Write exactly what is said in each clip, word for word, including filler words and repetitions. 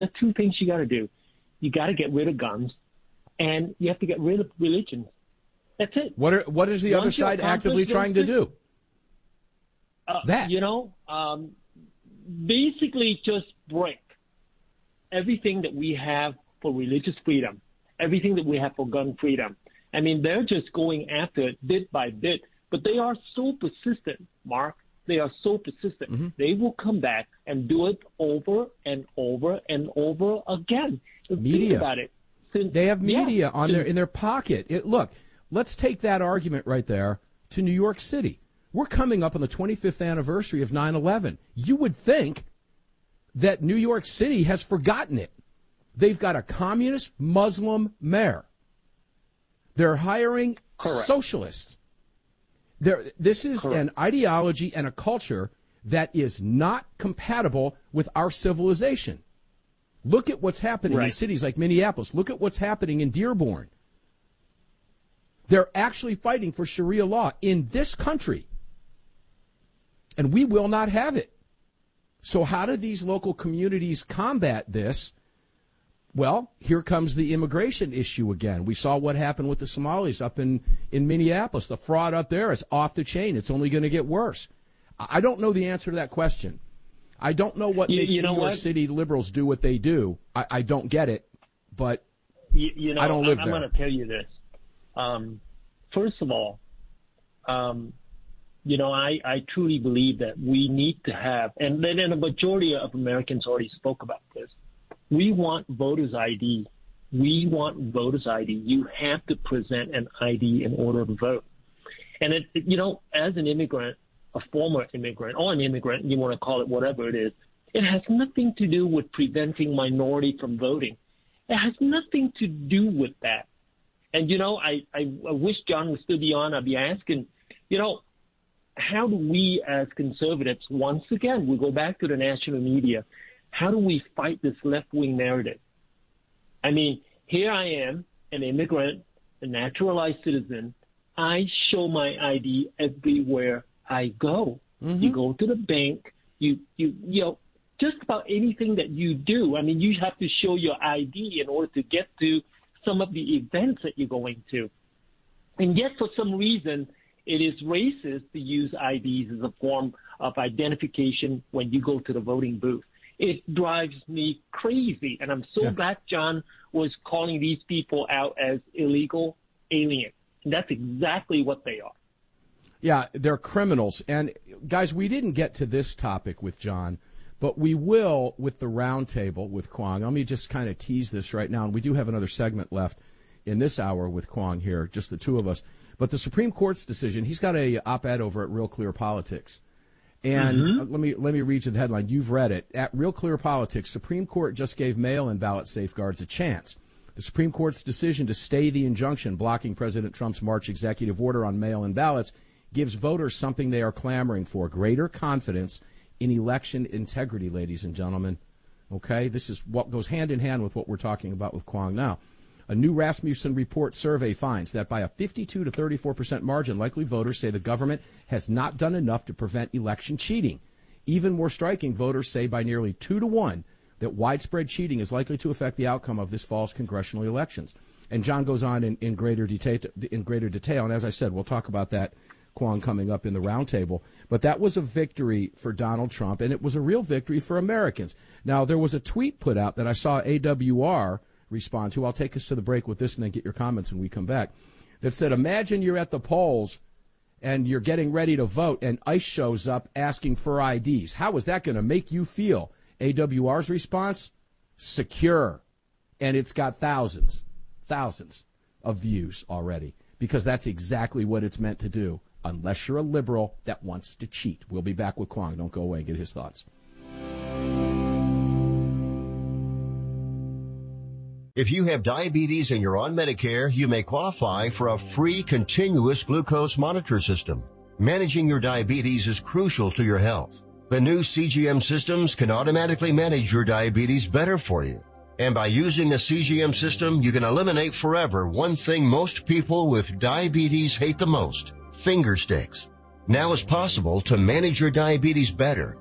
the two things you got to do. You got to get rid of guns, and you have to get rid of religion. That's it. What are, what is the Once other side actively trying to do? Uh, that. You know, um, basically just break everything that we have for religious freedom, everything that we have for gun freedom. I mean, they're just going after it bit by bit, but they are so persistent, Mark. They are so persistent. Mm-hmm. They will come back and do it over and over and over again. Media. Think about it. Since, they have media yeah, on since, their in their pocket. It, look, let's take that argument right there to New York City. We're coming up on the twenty-fifth anniversary of nine eleven. You would think that New York City has forgotten it. They've got a communist Muslim mayor. They're hiring Correct. socialists. There, this is Correct. an ideology and a culture that is not compatible with our civilization. Look at what's happening right. in cities like Minneapolis. Look at what's happening in Dearborn. They're actually fighting for Sharia law in this country. And we will not have it. So how do these local communities combat this? Well, here comes the immigration issue again. We saw what happened with the Somalis up in, in Minneapolis. The fraud up there is off the chain. It's only going to get worse. I don't know the answer to that question. I don't know what you, makes you know New York what? City liberals do what they do. I, I don't get it, but you, you know, I don't live I'm, there. I'm going to tell you this. Um, first of all, um, you know, I, I truly believe that we need to have, and then a majority of Americans already spoke about this. We want voters' I D. We want voters' I D. You have to present an I D in order to vote. And, it, you know, as an immigrant, a former immigrant, or an immigrant, you want to call it whatever it is, it has nothing to do with preventing minority from voting. It has nothing to do with that. And, you know, I, I, I wish John would still be on. I'd be asking, you know, how do we as conservatives, once again, we go back to the national media, how do we fight this left-wing narrative? I mean, here I am, an immigrant, a naturalized citizen. I show my I D everywhere I go. Mm-hmm. You go to the bank, you, you, you know, just about anything that you do. I mean, you have to show your I D in order to get to some of the events that you're going to. And yet, for some reason, it is racist to use I Ds as a form of identification when you go to the voting booth. It drives me crazy. And I'm so yeah. glad John was calling these people out as illegal aliens. And that's exactly what they are. Yeah, they're criminals. And, guys, we didn't get to this topic with John, but we will with the roundtable with Kwong. Let me just kind of tease this right now. And we do have another segment left in this hour with Kwong here, just the two of us. But the Supreme Court's decision, he's got a op-ed over at Real Clear Politics. And mm-hmm. let me let me read you the headline. You've read it. At Real Clear Politics, Supreme Court just gave mail-in ballot safeguards a chance. The Supreme Court's decision to stay the injunction blocking President Trump's March executive order on mail-in ballots gives voters something they are clamoring for, greater confidence in election integrity, ladies and gentlemen. Okay? This is what goes hand in hand with what we're talking about with Kwong now. A new Rasmussen report survey finds that by a fifty-two to thirty-four percent margin, likely voters say the government has not done enough to prevent election cheating. Even more striking, voters say by nearly two to one that widespread cheating is likely to affect the outcome of this fall's congressional elections. And John goes on in, in greater detail, in greater detail. And as I said, we'll talk about that, Kwong, coming up in the roundtable. But that was a victory for Donald Trump, and it was a real victory for Americans. Now, there was a tweet put out that I saw A W R respond to. I'll take us to the break with this and then get your comments when we come back. That said, imagine you're at the polls and you're getting ready to vote and ICE shows up asking for I Ds. How is that going to make you feel? A W R's response? Secure. And it's got thousands, thousands of views already because that's exactly what it's meant to do, unless you're a liberal that wants to cheat. We'll be back with Kwong. Don't go away and get his thoughts. If you have diabetes and you're on Medicare, you may qualify for a free continuous glucose monitor system. Managing your diabetes is crucial to your health. The new C G M systems can automatically manage your diabetes better for you. And by using a C G M system, you can eliminate forever one thing most people with diabetes hate the most, finger sticks. Now it's possible to manage your diabetes better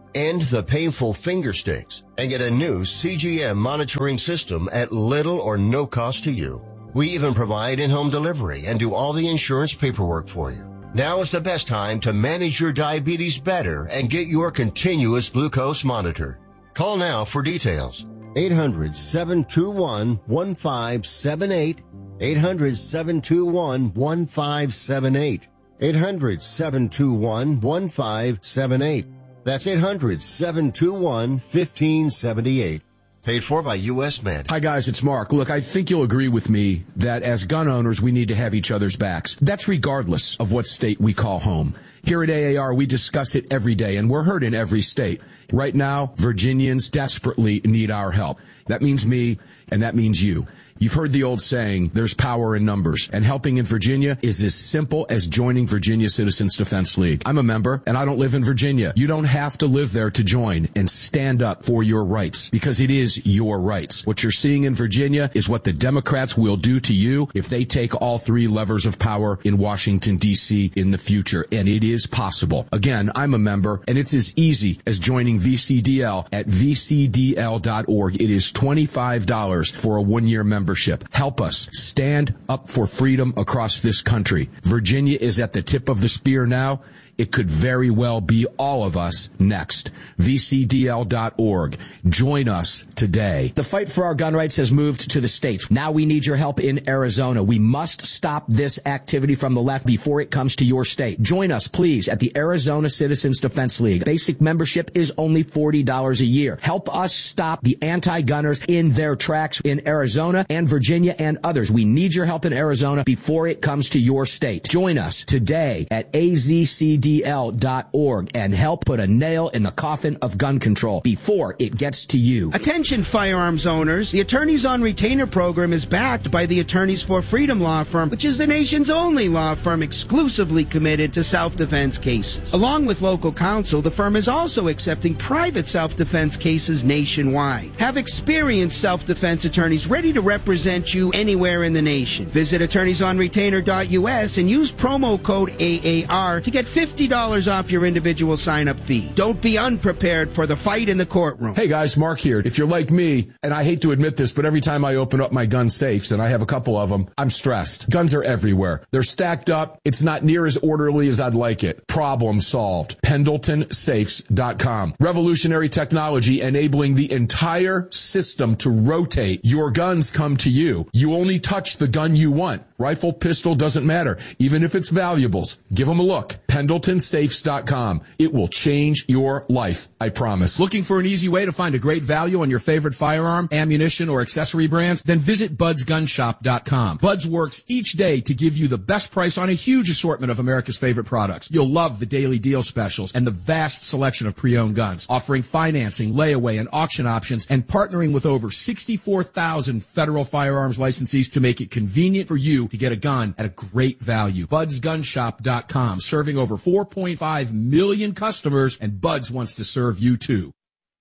End the painful finger sticks and get a new C G M monitoring system at little or no cost to you. We even provide in-home delivery and do all the insurance paperwork for you. Now is the best time to manage your diabetes better and get your continuous glucose monitor. Call now for details. eight hundred, seven two one, one five seven eight. eight hundred, seven two one, one five seven eight. eight hundred, seven two one, one five seven eight. That's eight hundred, seven two one, one five seven eight. Paid for by U S Med. Hi, guys, it's Mark. Look, I think you'll agree with me that as gun owners, we need to have each other's backs. That's regardless of what state we call home. Here at A A R, we discuss it every day, and we're heard in every state. Right now, Virginians desperately need our help. That means me, and that means you. You've heard the old saying, there's power in numbers, and helping in Virginia is as simple as joining Virginia Citizens Defense League. I'm a member, and I don't live in Virginia. You don't have to live there to join and stand up for your rights, because it is your rights. What you're seeing in Virginia is what the Democrats will do to you if they take all three levers of power in Washington, D C in the future, and it is possible. Again, I'm a member, and it's as easy as joining V C D L at v c d l dot org. It is twenty-five dollars for a one-year membership. Help us stand up for freedom across this country. Virginia is at the tip of the spear now. It could very well be all of us next. v c d l dot org. Join us today. The fight for our gun rights has moved to the states. Now we need your help in Arizona. We must stop this activity from the left before it comes to your state. Join us, please, at the Arizona Citizens Defense League. Basic membership is only forty dollars a year. Help us stop the anti-gunners in their tracks in Arizona and Virginia and others. We need your help in Arizona before it comes to your state. Join us today at a z c d l dot org and help put a nail in the coffin of gun control before it gets to you. Attention firearms owners. The Attorneys on Retainer program is backed by the Attorneys for Freedom law firm, which is the nation's only law firm exclusively committed to self-defense cases. Along with local counsel, the firm is also accepting private self-defense cases nationwide. Have experienced self-defense attorneys ready to represent you anywhere in the nation. Visit attorneys on retainer dot u s and use promo code A A R to get fifty dollars off your individual sign-up fee. Don't be unprepared for the fight in the courtroom. Hey guys, Mark here. If you're like me, and I hate to admit this, but every time I open up my gun safes, and I have a couple of them, I'm stressed. Guns are everywhere. They're stacked up. It's not near as orderly as I'd like it. Problem solved. Pendleton Safes dot com. Revolutionary technology enabling the entire system to rotate. Your guns come to you. You only touch the gun you want. Rifle, pistol, doesn't matter. Even if it's valuables, give them a look. Pendleton Safes dot com. It will change your life, I promise. Looking for an easy way to find a great value on your favorite firearm, ammunition, or accessory brands? Then visit buds gun shop dot com. Buds works each day to give you the best price on a huge assortment of America's favorite products. You'll love the daily deal specials and the vast selection of pre-owned guns, offering financing, layaway, and auction options, and partnering with over sixty-four thousand federal firearms licensees to make it convenient for you to get a gun at a great value. buds gun shop dot com, serving over four point five million customers, and Buds wants to serve you too.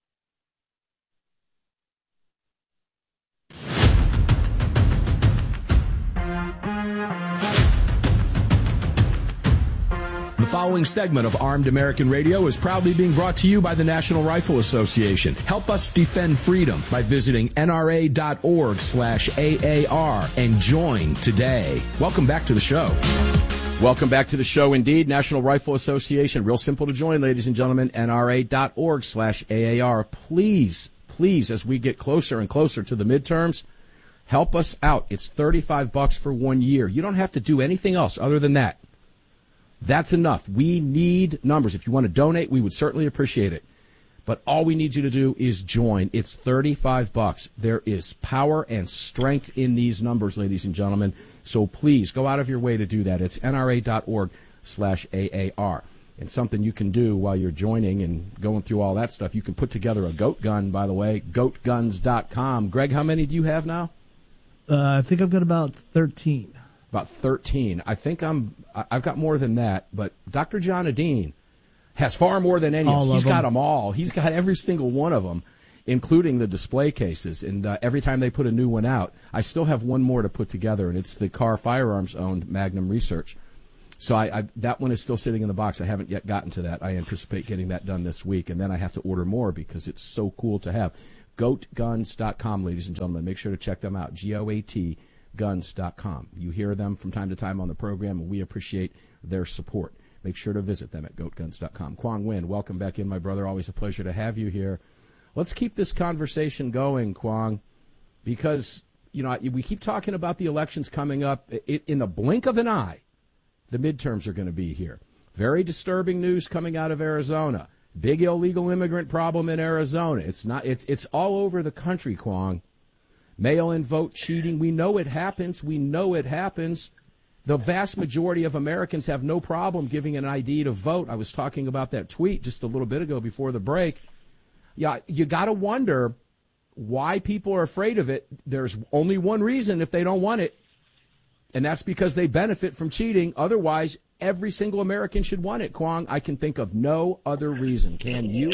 The following segment of Armed American Radio is proudly being brought to you by the National Rifle Association. Help us defend freedom by visiting N R A dot org slash A A R and join today. Welcome back to the show. Welcome back to the show indeed. National Rifle Association. Real simple to join, ladies and gentlemen. N R A dot org slash A A R. Please, please, as we get closer and closer to the midterms, help us out. It's thirty-five bucks for one year. You don't have to do anything else other than that. That's enough. We need numbers. If you want to donate, we would certainly appreciate it. But all we need you to do is join. It's thirty-five bucks. There is power and strength in these numbers, ladies and gentlemen. So please go out of your way to do that. It's N R A dot org slash A A R. And something you can do while you're joining and going through all that stuff, you can put together a goat gun, by the way, goat guns dot com. Greg, how many do you have now? Uh, I think I've got about thirteen. About thirteen. I think I'm, I've got more than that, but Doctor John Adine has far more than any of us. He's got them all. He's got every single one of them, including the display cases. And uh, every time they put a new one out, I still have one more to put together, and it's the Carr Firearms-owned Magnum Research. So I, I that one is still sitting in the box. I haven't yet gotten to that. I anticipate getting that done this week, and then I have to order more because it's so cool to have. goat guns dot com, ladies and gentlemen. Make sure to check them out. G O A T guns dot com. You hear them from time to time on the program, and we appreciate their support. Make sure to visit them at goat guns dot com. Quang Nguyen, welcome back in, my brother. Always a pleasure to have you here. Let's keep this conversation going, Quang, because, you know, we keep talking about the elections coming up. It, in the blink of an eye, the midterms are going to be here. Very disturbing news coming out of Arizona. Big illegal immigrant problem in Arizona. It's not. It's it's all over the country, Quang. Mail-in vote cheating. We know it happens. We know it happens. The vast majority of Americans have no problem giving an I D to vote. I was talking about that tweet just a little bit ago before the break. Yeah, you got to wonder why people are afraid of it. There's only one reason if they don't want it, and that's because they benefit from cheating. Otherwise, every single American should want it, Quang. I can think of no other reason. Can you?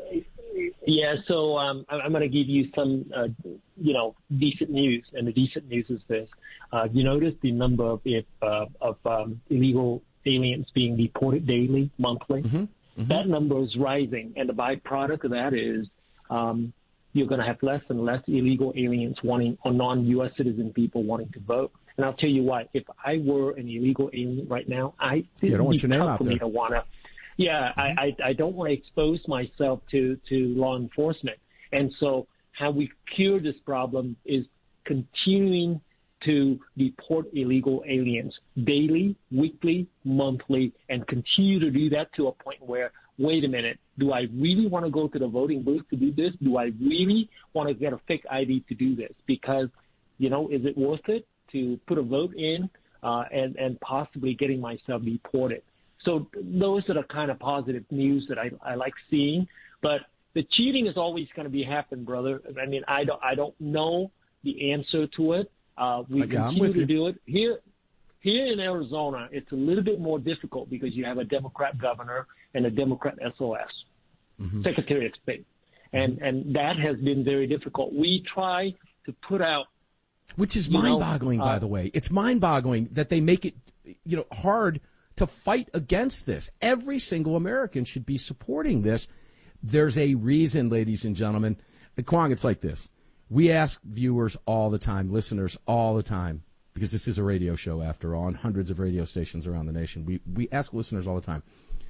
Yeah, so um, I'm going to give you some, uh, you know, decent news, and the decent news is this. Uh, you notice the number of, if, uh, of um, illegal aliens being deported daily, monthly? Mm-hmm. Mm-hmm. That number is rising, and the byproduct of that is um, you're going to have less and less illegal aliens wanting, or non-U S citizen people wanting to vote. And I'll tell you what, if I were an illegal alien right now, I think you don't want your name out for there. me to want to. Yeah, mm-hmm. I, I, I don't want to expose myself to, to law enforcement. And so how we cure this problem is continuing to deport illegal aliens daily, weekly, monthly, and continue to do that to a point where, wait a minute, do I really want to go to the voting booth to do this? Do I really want to get a fake I D to do this? Because, you know, is it worth it to put a vote in uh, and, and possibly getting myself deported? So those are the kind of positive news that I, I like seeing. But the cheating is always going to be happen, brother. I mean, I don't, I don't know the answer to it. Uh, we yeah, continue to do it. Here here in Arizona, it's a little bit more difficult because you have a Democrat governor and a Democrat S O S, mm-hmm. Secretary of State. And, mm-hmm. and that has been very difficult. We try to put out Which is mind-boggling, know, uh, by the way. It's mind-boggling that they make it, you know, hard to fight against this. Every single American should be supporting this. There's a reason, ladies and gentlemen. Quang, it's like this. We ask viewers all the time, listeners all the time, because this is a radio show after all, and hundreds of radio stations around the nation. We we ask listeners all the time,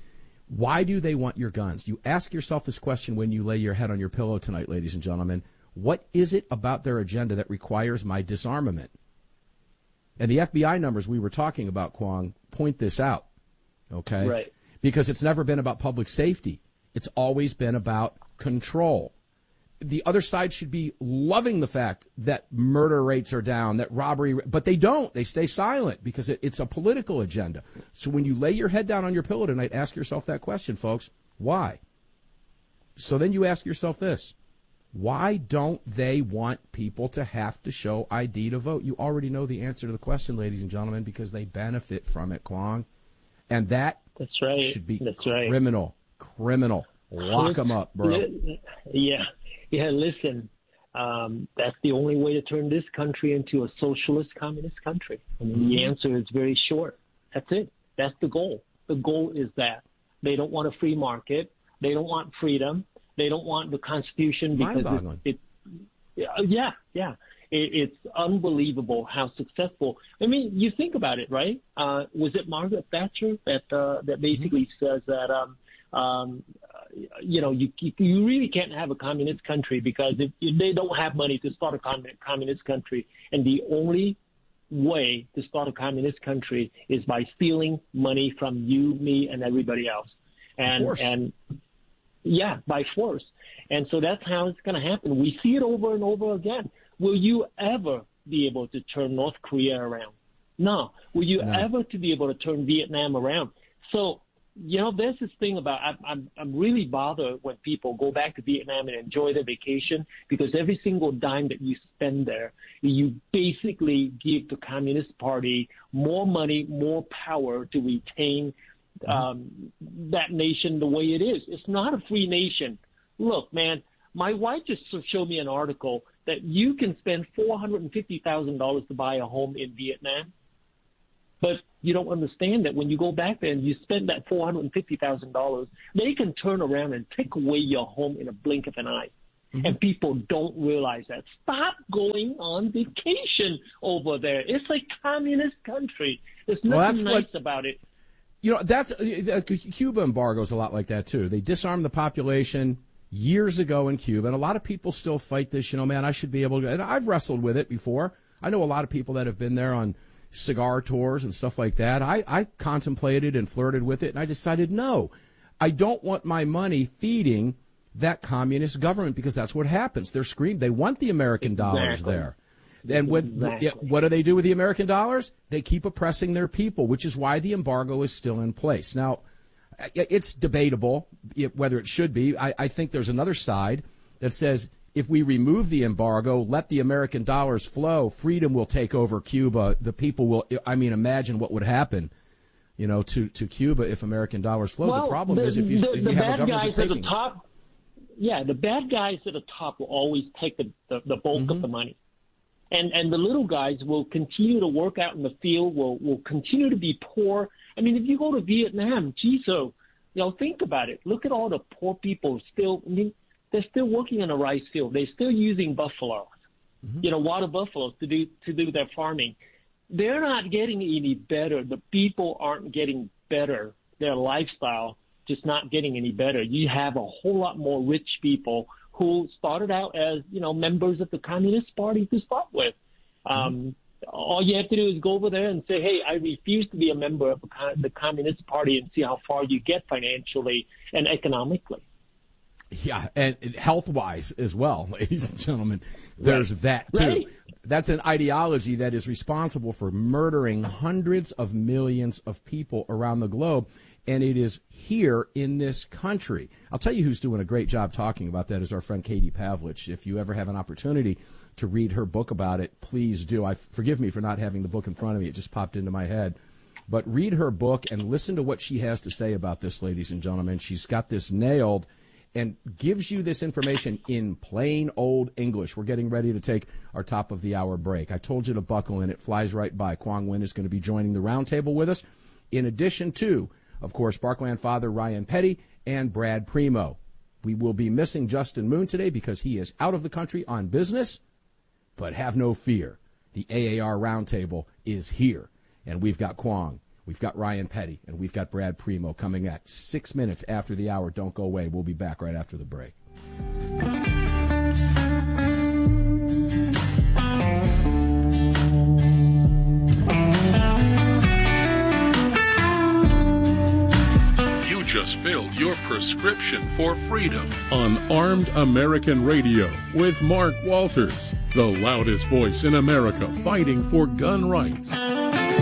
why do they want your guns? You ask yourself this question when you lay your head on your pillow tonight, ladies and gentlemen. What is it about their agenda that requires my disarmament? And the F B I numbers we were talking about, Quang, point this out, okay? Right. Because it's never been about public safety. It's always been about control. The other side should be loving the fact that murder rates are down, that robbery, but they don't. They stay silent because it, it's a political agenda. So when you lay your head down on your pillow tonight, ask yourself that question, folks. Why? So then you ask yourself this. Why don't they want people to have to show I D to vote? You already know the answer to the question, ladies and gentlemen, because they benefit from it, Quang. And that That's right. should be That's criminal. Right. Criminal. Lock them up, bro. Yeah. Yeah, listen, um, that's the only way to turn this country into a socialist communist country. I mean, mm-hmm. the answer is very short. That's it. That's the goal. The goal is that. They don't want a free market. They don't want freedom. They don't want the Constitution because it, it, yeah, yeah. It, it's unbelievable how successful. I mean, you think about it, right? Uh, was it Margaret Thatcher that uh, that basically mm-hmm. says that, um, um, you know, you you really can't have a communist country because if, if they don't have money to start a communist country, and the only way to start a communist country is by stealing money from you, me, and everybody else, and and. Yeah, by force. And so that's how it's going to happen. We see it over and over again. Will you ever be able to turn North Korea around? No. Will you no. ever to be able to turn Vietnam around? So, you know, there's this thing about I'm, I'm, I'm really bothered when people go back to Vietnam and enjoy their vacation because every single dime that you spend there, you basically give the Communist Party more money, more power to retain Um, that nation the way it is. It's not a free nation. Look, man, my wife just showed me an article that you can spend four hundred fifty thousand dollars to buy a home in Vietnam. But you don't understand that when you go back there and you spend that four hundred fifty thousand dollars, they can turn around and take away your home in a blink of an eye. Mm-hmm. And people don't realize that. Stop going on vacation over there. It's a communist country. There's nothing well, that's nice what, about it. You know, that's uh, Cuba embargo is a lot like that, too. They disarmed the population years ago in Cuba, and a lot of people still fight this. You know, man, I should be able to. And I've wrestled with it before. I know a lot of people that have been there on cigar tours and stuff like that. I, I contemplated and flirted with it, and I decided, no, I don't want my money feeding that communist government, because that's what happens. They're screaming. They want the American dollars exactly. there. And with, exactly. what do they do with the American dollars? They keep oppressing their people, which is why the embargo is still in place. Now, it's debatable whether it should be. I, I think there's another side that says if we remove the embargo, let the American dollars flow, freedom will take over Cuba. The people will, I mean, imagine what would happen, you know, to, to Cuba if American dollars flow. Well, the problem the, is if you, the, if you the have a bad government guys at the taking top, yeah, the bad guys at the top will always take the, the, the bulk mm-hmm. of the money. And and the little guys will continue to work out in the field, will will continue to be poor. I mean, if you go to Vietnam, geez, so, you know, think about it. Look at all the poor people still, I mean, they're still working in a rice field. They're still using buffaloes, mm-hmm. you know, water buffaloes to do to do their farming. They're not getting any better. The people aren't getting better. Their lifestyle just not getting any better. You have a whole lot more rich people who started out as, you know, members of the Communist Party to start with. Um, mm-hmm. All you have to do is go over there and say, hey, I refuse to be a member of the Communist Party, and see how far you get financially and economically. Yeah, and health-wise as well, ladies and gentlemen. There's right. that, too. Right. That's an ideology that is responsible for murdering hundreds of millions of people around the globe, and it is here in this country. I'll tell you who's doing a great job talking about that is our friend Katie Pavlich. If you ever have an opportunity to read her book about it, please do. I forgive me for not having the book in front of me. It just popped into my head. But read her book and listen to what she has to say about this, ladies and gentlemen. She's got this nailed and gives you this information in plain old English. We're getting ready to take our top of the hour break. I told you to buckle in. It flies right by. Quang Nguyen is going to be joining the roundtable with us, in addition to, of course, Sparkland father Ryan Petty and Brad Primo. We will be missing Justin Moon today because he is out of the country on business, but have no fear. The A A R roundtable is here, and we've got Quang. We've got Ryan Petty, and we've got Brad Primo coming at six minutes after the hour. Don't go away. We'll be back right after the break. You just filled your prescription for freedom on Armed American Radio with Mark Walters, the loudest voice in America fighting for gun rights.